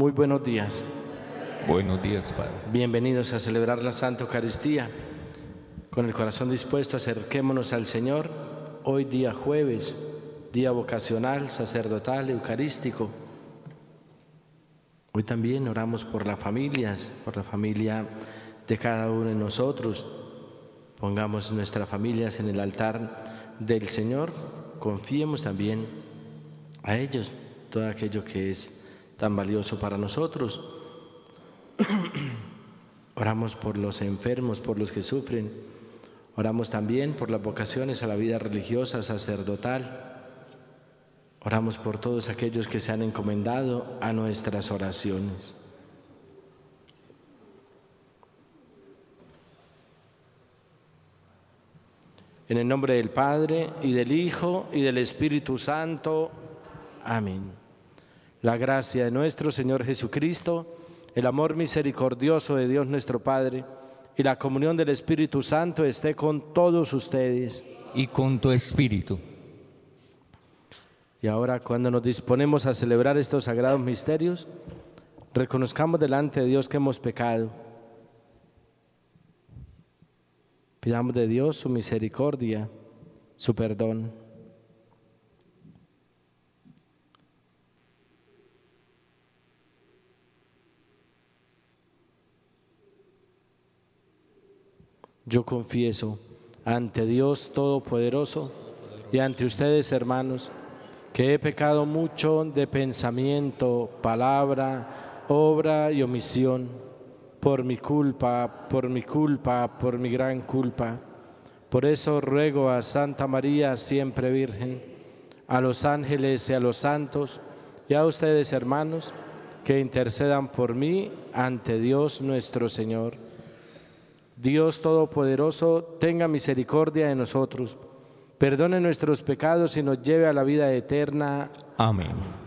Muy buenos días. Buenos días, Padre. Bienvenidos a celebrar la Santa Eucaristía. Con el corazón dispuesto, acerquémonos al Señor. Hoy día jueves, día vocacional, sacerdotal, eucarístico. Hoy también oramos por las familias, por la familia de cada uno de nosotros. Pongamos nuestras familias en el altar del Señor. Confiemos también a ellos todo aquello que es tan valioso para nosotros. Oramos por los enfermos, por los que sufren. Oramos también por las vocaciones a la vida religiosa, sacerdotal. Oramos por todos aquellos que se han encomendado a nuestras oraciones. En el nombre del Padre, y del Hijo, y del Espíritu Santo. Amén. La gracia de nuestro Señor Jesucristo, el amor misericordioso de Dios nuestro Padre, y la comunión del Espíritu Santo esté con todos ustedes. Y con tu espíritu. Y ahora, cuando nos disponemos a celebrar estos sagrados misterios, reconozcamos delante de Dios que hemos pecado. Pidamos de Dios su misericordia, su perdón. Yo confieso ante Dios Todopoderoso y ante ustedes, hermanos, que he pecado mucho de pensamiento, palabra, obra y omisión, por mi culpa, por mi gran culpa. Por eso ruego a Santa María, siempre Virgen, a los ángeles y a los santos, y a ustedes, hermanos, que intercedan por mí ante Dios nuestro Señor. Dios Todopoderoso, tenga misericordia de nosotros, perdone nuestros pecados y nos lleve a la vida eterna. Amén.